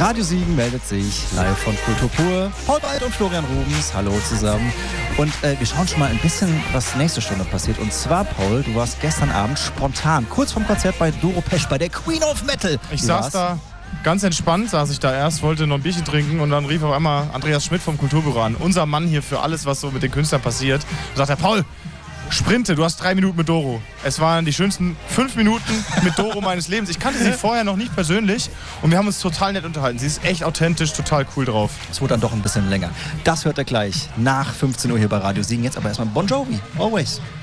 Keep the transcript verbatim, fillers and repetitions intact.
Radio Siegen meldet sich live von Kultur pur. Paul Wald und Florian Rubens, hallo zusammen. Und äh, wir schauen schon mal ein bisschen, was nächste Stunde passiert. Und zwar, Paul, du warst gestern Abend spontan, kurz vorm Konzert bei Doro Pesch, bei der Queen of Metal. Ich saß da ganz entspannt, saß ich da erst, wollte noch ein Bierchen trinken und dann rief auf einmal Andreas Schmidt vom Kulturbüro an, unser Mann hier für alles, was so mit den Künstlern passiert. Und sagt er, Paul, sprinte, du hast drei Minuten mit Doro. Es waren die schönsten fünf Minuten mit Doro meines Lebens. Ich kannte sie vorher noch nicht persönlich und wir haben uns total nett unterhalten. Sie ist echt authentisch, total cool drauf. Es wurde dann doch ein bisschen länger. Das hört ihr gleich nach fünfzehn Uhr hier bei Radio Siegen. Jetzt aber erstmal Bon Jovi, Always.